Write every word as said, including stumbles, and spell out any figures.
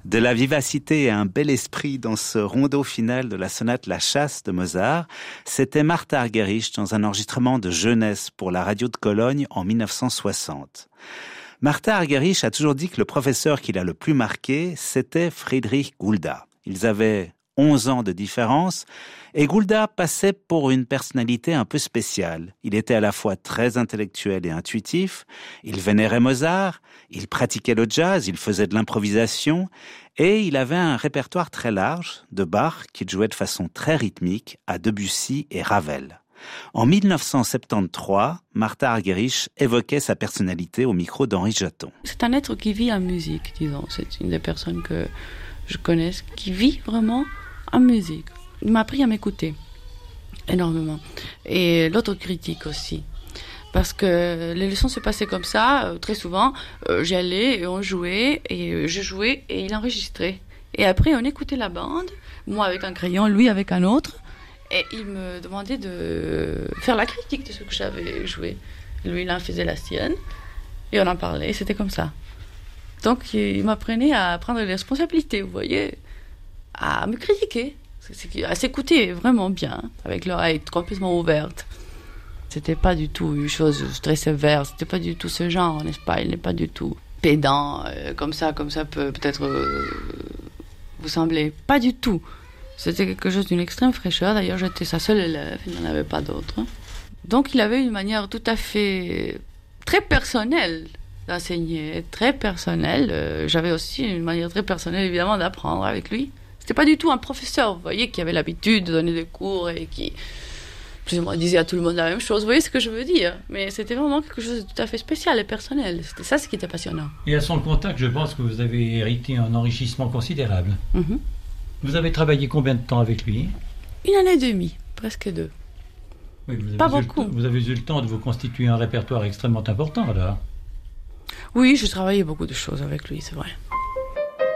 De la vivacité et un bel esprit dans ce rondeau final de la sonate La Chasse de Mozart, c'était Martha Argerich dans un enregistrement de jeunesse pour la radio de Cologne en mille neuf cent soixante. Martha Argerich a toujours dit que le professeur qui l'a le plus marqué, c'était Friedrich Gulda. Ils avaient onze ans de différence, et Gulda passait pour une personnalité un peu spéciale. Il était à la fois très intellectuel et intuitif, il vénérait Mozart, il pratiquait le jazz, il faisait de l'improvisation, et il avait un répertoire très large de Bach qu'il jouait de façon très rythmique à Debussy et Ravel. En mille neuf cent soixante-treize, Martha Argerich évoquait sa personnalité au micro d'Henri Jaton. C'est un être qui vit en musique, disons. C'est une des personnes que je connais qui vit vraiment en musique. Il m'a appris à m'écouter énormément. Et l'autre critique aussi. Parce que les leçons se passaient comme ça, très souvent. Euh, j'allais et on jouait, et je jouais et il enregistrait. Et après, on écoutait la bande, moi avec un crayon, lui avec un autre. Et il me demandait de faire la critique de ce que j'avais joué. Lui, il en faisait la sienne. Et on en parlait, c'était comme ça. Donc, il m'apprenait à prendre les responsabilités, vous voyez, à me critiquer, à s'écouter vraiment bien, avec l'oreille complètement ouverte. C'était pas du tout une chose très sévère, c'était pas du tout ce genre, n'est-ce pas? Il n'est pas du tout pédant, euh, comme ça, comme ça peut peut-être euh, vous sembler. Pas du tout. C'était quelque chose d'une extrême fraîcheur. D'ailleurs, j'étais sa seule élève, il n'en avait pas d'autres. Donc, il avait une manière tout à fait très personnelle d'enseigner, très personnelle. Euh, j'avais aussi une manière très personnelle, évidemment, d'apprendre avec lui. C'était pas du tout un professeur, vous voyez, qui avait l'habitude de donner des cours et qui, plus ou moins, disait à tout le monde la même chose. Vous voyez ce que je veux dire? Mais c'était vraiment quelque chose de tout à fait spécial et personnel. C'était ça ce qui était passionnant. Et à son contact, je pense que vous avez hérité un enrichissement considérable. Mm-hmm. Vous avez travaillé combien de temps avec lui? Une année et demie, presque deux. Oui, vous avez pas eu beaucoup. Le, vous avez eu le temps de vous constituer un répertoire extrêmement important, là. Oui, j'ai travaillé beaucoup de choses avec lui, c'est vrai.